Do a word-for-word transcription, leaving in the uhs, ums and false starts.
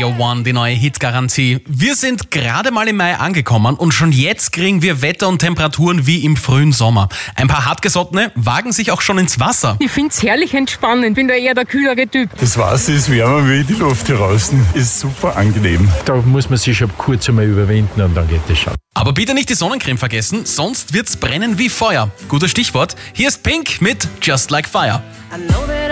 Radio One, die neue Hitgarantie. Wir sind gerade mal im Mai angekommen und schon jetzt kriegen wir Wetter und Temperaturen wie im frühen Sommer. Ein paar Hartgesottene wagen sich auch schon ins Wasser. Ich find's herrlich entspannend, bin da eher der kühlere Typ. Das Wasser ist wärmer wie die Luft hier draußen. Ist super angenehm. Da muss man sich schon kurz einmal überwinden und dann geht es schon. Aber bitte nicht die Sonnencreme vergessen, sonst wird's brennen wie Feuer. Gutes Stichwort. Hier ist Pink mit Just Like Fire.